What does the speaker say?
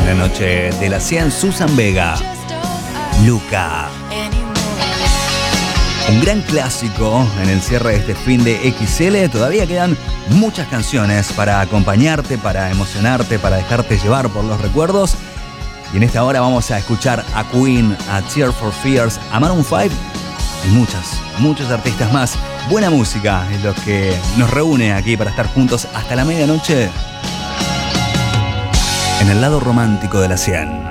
En la noche de la 100, Susan Vega, Luca. Un gran clásico en el cierre de este fin de XL. Todavía quedan muchas canciones para acompañarte, para emocionarte, para dejarte llevar por los recuerdos. Y en esta hora vamos a escuchar a Queen, a Tears for Fears, a Maroon 5 y muchos artistas más. Buena música es lo que nos reúne aquí para estar juntos hasta la medianoche en el lado romántico de la 100.